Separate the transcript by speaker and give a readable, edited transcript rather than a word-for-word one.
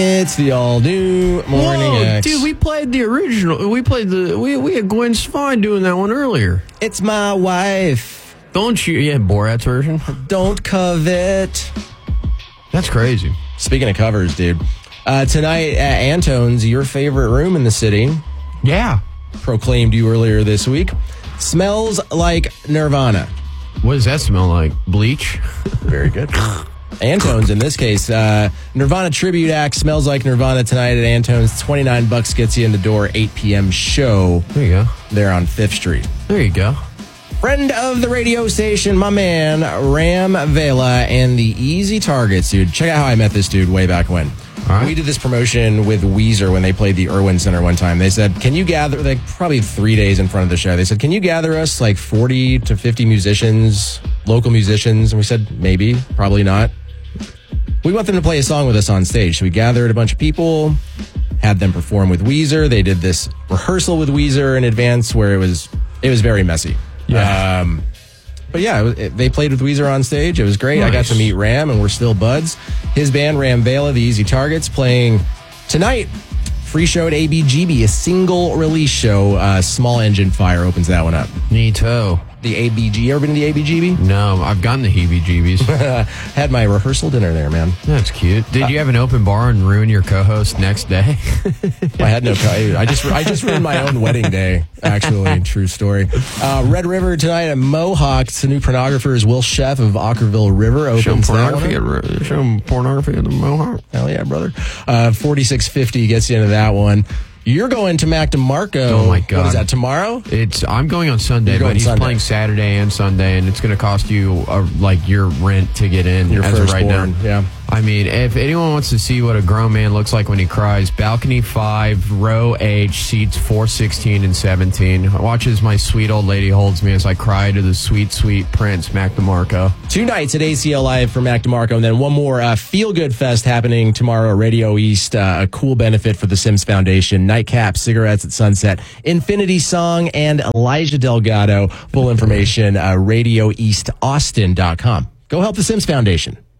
Speaker 1: It's the all-new Morning X.
Speaker 2: Dude, we played the original. We had Gwen Stefani doing that one earlier.
Speaker 1: It's my wife.
Speaker 2: Don't you? Yeah, Borat's version.
Speaker 1: Don't covet.
Speaker 2: That's crazy.
Speaker 1: Speaking of covers, dude. Tonight at Antone's, your favorite room in the city.
Speaker 2: Yeah.
Speaker 1: Proclaimed you earlier this week. Smells like Nirvana.
Speaker 2: What does that smell like? Bleach?
Speaker 1: Very good. Antone's in this case. Nirvana tribute act Smells Like Nirvana tonight at Antone's. $29 gets you in the door. 8 p.m. show.
Speaker 2: There you go.
Speaker 1: There on 5th Street.
Speaker 2: There you go.
Speaker 1: Friend of the radio station, my man, Ram Vela and the Easy Targets, dude. Check out how I met this dude way back when.
Speaker 2: Right.
Speaker 1: We did this promotion with Weezer when they played the Irwin Center one time. They said, can you gather, like probably 3 days in front of the show, they said, can you gather us like 40 to 50 musicians, local musicians? And we said, maybe, probably not. We want them to play a song with us on stage. So we gathered a bunch of people, had them perform with Weezer. They did this rehearsal with Weezer in advance where it was very messy.
Speaker 2: Yeah.
Speaker 1: But yeah, they played with Weezer on stage. It was great.
Speaker 2: Nice.
Speaker 1: I got to meet Ram, and we're still buds. His band, Ram Vela, the Easy Targets, playing tonight. Free show at ABGB, a single release show. Small Engine Fire opens that one up.
Speaker 2: Neato.
Speaker 1: The ABG. You ever been to the ABGB?
Speaker 2: No, I've gotten the heebie-jeebies.
Speaker 1: Had my rehearsal dinner there, man.
Speaker 2: That's cute. Did you have an open bar and ruin your co-host next day?
Speaker 1: I had no. I just ruined my own wedding day. Actually, true story. Red River tonight at Mohawk. The new pornographer is Will Sheff of Ockerville River. Opens
Speaker 2: Show him pornography at the Mohawk.
Speaker 1: Hell yeah, brother. 4650 gets you into that one. You're going to Mac DeMarco.
Speaker 2: Oh, my God.
Speaker 1: What is that, tomorrow?
Speaker 2: I'm going on Sunday, but he's playing Saturday and Sunday, and it's going to cost you your rent to get in
Speaker 1: Your
Speaker 2: as of right now.
Speaker 1: Yeah.
Speaker 2: I mean, if anyone wants to see what a grown man looks like when he cries, Balcony 5, Row H, seats 416 and 17. Watch as my sweet old lady holds me as I cry to the sweet, sweet Prince, Mac DeMarco.
Speaker 1: 2 nights at ACL Live for Mac DeMarco, and then one more Feel Good Fest happening tomorrow at Radio East. A cool benefit for the Sims Foundation. Nightcap, cigarettes at sunset, Infinity Song, and Elijah Delgado. Full information, radioeastaustin.com. Go help the Sims Foundation.